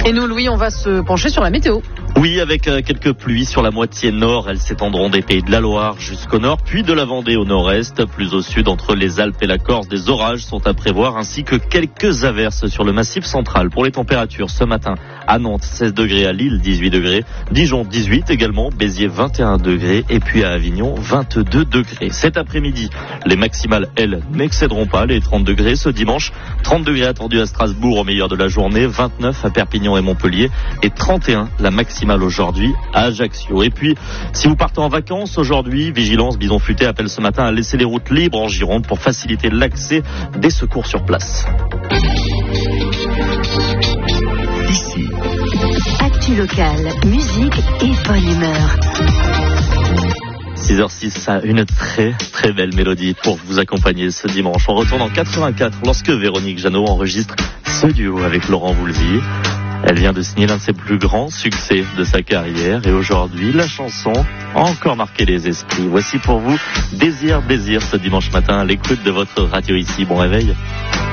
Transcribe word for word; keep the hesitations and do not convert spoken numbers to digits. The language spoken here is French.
Et nous, Louis, on va se pencher sur la météo. Oui, avec euh, quelques pluies sur la moitié nord. Elles s'étendront des Pays de la Loire jusqu'au nord, puis de la Vendée au nord-est. Plus au sud, entre les Alpes et la Corse, des orages sont à prévoir, ainsi que quelques averses sur le massif central. Pour les températures, ce matin, à Nantes, seize degrés, à Lille, dix-huit degrés, Dijon, dix-huit également, Béziers, vingt et un degrés, et puis à Avignon, vingt-deux degrés. Cet après-midi, les maximales, elles, n'excéderont pas les trente degrés. Ce dimanche, trente degrés attendus à Strasbourg au meilleur de la journée, vingt-neuf à Perpignan et Montpellier, et trente et un la maximale aujourd'hui à Ajaccio. Et puis, si vous partez en vacances aujourd'hui, Vigilance Bison Futé appelle ce matin à laisser les routes libres en Gironde pour faciliter l'accès des secours sur place. Ici, actu locale, musique et bonne humeur. six heures six, une très très belle mélodie pour vous accompagner ce dimanche. On retourne en quatre-vingt-quatre lorsque Véronique Jeannot enregistre ce duo avec Laurent Voulzy. Elle vient de signer l'un de ses plus grands succès de sa carrière et aujourd'hui, la chanson a encore marqué les esprits. Voici pour vous Désir, Désir ce dimanche matin à l'écoute de votre radio ici. Bon réveil.